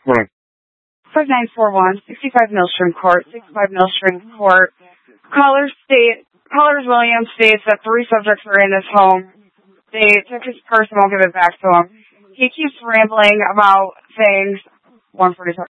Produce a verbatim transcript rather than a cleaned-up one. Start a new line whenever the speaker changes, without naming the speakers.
Right.
five nine four one, sixty-five Millstream Court, sixty-five Millstream Court. Caller state, Callers Williams states that three subjects are in his home. They took his purse and won't give it back to him. He keeps rambling about things. one forty-seven.